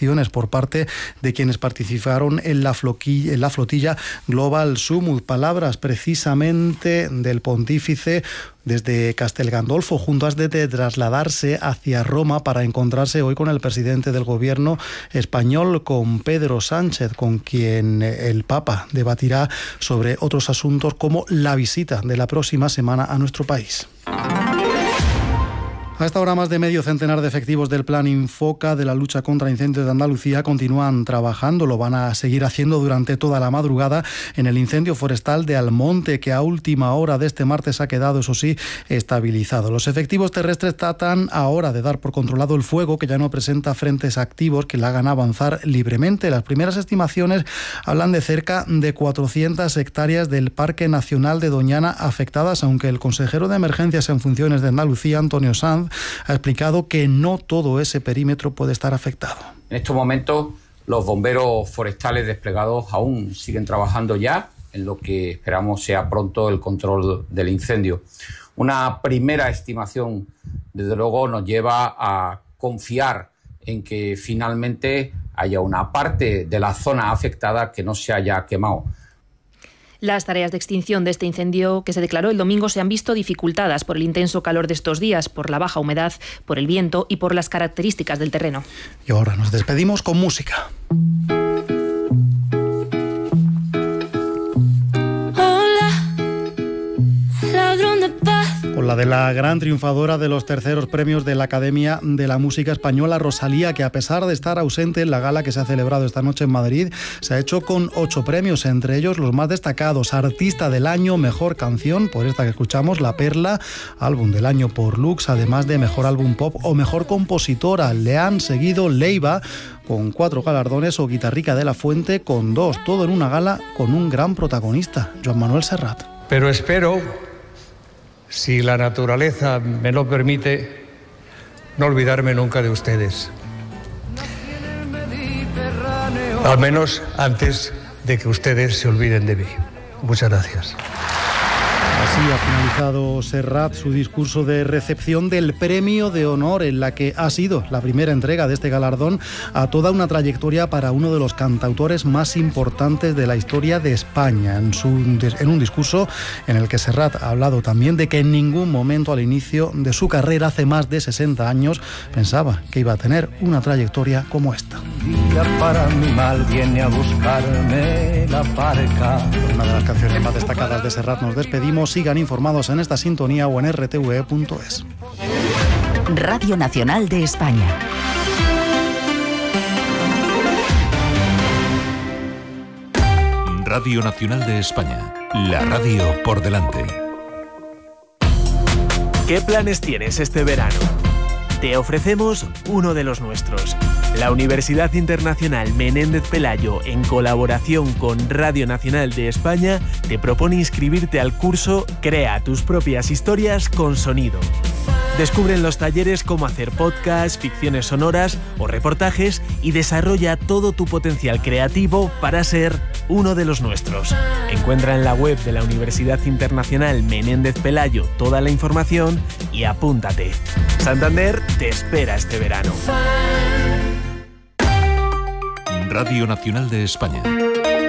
declaraciones por parte de quienes participaron en la flotilla Global Summit. Palabras precisamente del pontífice desde Castel Gandolfo, junto a de trasladarse hacia Roma para encontrarse hoy con el presidente del gobierno español, con Pedro Sánchez, con quien el Papa debatirá sobre otros asuntos como la visita de la próxima semana a nuestro país. A esta hora, más de medio centenar de efectivos del Plan Infoca de la lucha contra incendios de Andalucía continúan trabajando. Lo van a seguir haciendo durante toda la madrugada en el incendio forestal de Almonte, que a última hora de este martes ha quedado, eso sí, estabilizado. Los efectivos terrestres tratan ahora de dar por controlado el fuego, que ya no presenta frentes activos que le hagan avanzar libremente. Las primeras estimaciones hablan de cerca de 400 hectáreas del Parque Nacional de Doñana afectadas, aunque el consejero de Emergencias en Funciones de Andalucía, Antonio Sanz, ha explicado que no todo ese perímetro puede estar afectado. En estos momentos, los bomberos forestales desplegados aún siguen trabajando ya en lo que esperamos sea pronto el control del incendio. Una primera estimación, desde luego, nos lleva a confiar en que finalmente haya una parte de la zona afectada que no se haya quemado. Las tareas de extinción de este incendio que se declaró el domingo se han visto dificultadas por el intenso calor de estos días, por la baja humedad, por el viento y por las características del terreno. Y ahora nos despedimos con música. Con la de la gran triunfadora de los terceros premios de la Academia de la Música Española, Rosalía, que a pesar de estar ausente en la gala que se ha celebrado esta noche en Madrid, se ha hecho con 8 premios, entre ellos los más destacados: Artista del Año, Mejor Canción, por esta que escuchamos, La Perla, Álbum del Año por Lux, además de Mejor Álbum Pop o Mejor Compositora. Le han seguido Leiva, con 4 galardones, o Guitarrica de la Fuente, con 2, todo en una gala con un gran protagonista, Joan Manuel Serrat. Pero espero, si la naturaleza me lo permite, no olvidarme nunca de ustedes. Al menos antes de que ustedes se olviden de mí. Muchas gracias. Así ha finalizado Serrat su discurso de recepción del Premio de Honor, en la que ha sido la primera entrega de este galardón a toda una trayectoria para uno de los cantautores más importantes de la historia de España. En un discurso en el que Serrat ha hablado también de que en ningún momento al inicio de su carrera, hace más de 60 años, pensaba que iba a tener una trayectoria como esta. Para mi mal viene a buscarme la parca. Una de las canciones más destacadas de Serrat nos despedimos. Sigan informados en esta sintonía o en rtve.es. Radio Nacional de España. Radio Nacional de España. La radio por delante. ¿Qué planes tienes este verano? Te ofrecemos uno de los nuestros. La Universidad Internacional Menéndez Pelayo, en colaboración con Radio Nacional de España, te propone inscribirte al curso Crea tus propias historias con sonido. Descubre en los talleres cómo hacer podcasts, ficciones sonoras o reportajes y desarrolla todo tu potencial creativo para ser uno de los nuestros. Encuentra en la web de la Universidad Internacional Menéndez Pelayo toda la información y apúntate. Santander te espera este verano. Radio Nacional de España.